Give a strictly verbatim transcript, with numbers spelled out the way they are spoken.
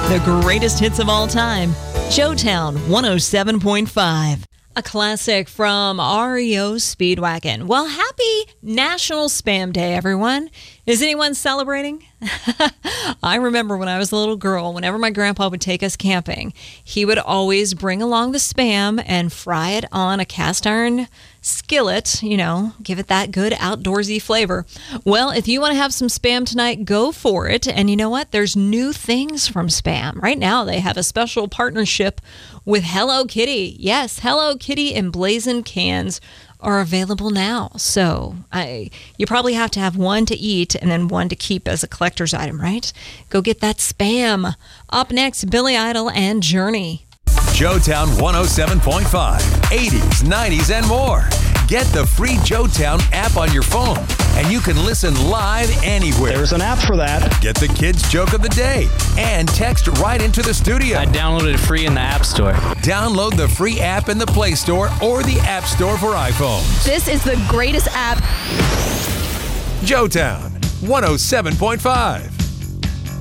The greatest hits of all time. Joetown one oh seven point five. A classic from R E O Speedwagon. Well, happy National Spam Day, everyone. Is anyone celebrating? I remember when I was a little girl, whenever my grandpa would take us camping, he would always bring along the Spam and fry it on a cast iron skillet, you know, give it that good outdoorsy flavor. Well, if you want to have some Spam tonight, go for it. And you know what? There's new things from Spam. Right now, they have a special partnership with Hello Kitty. Yes, Hello Kitty emblazoned cans are available now. So I, you probably have to have one to eat and then one to keep as a collector's item, right? Go get that Spam. Up next, Billy Idol and Journey. Joetown one oh seven point five, eighties, nineties, and more. Get the free Joetown app on your phone, and you can listen live anywhere. There's an app for that. Get the kids' joke of the day and text right into the studio. I downloaded it free in the App Store. Download the free app in the Play Store or the App Store for iPhones. This is the greatest app. Joetown one oh seven point five.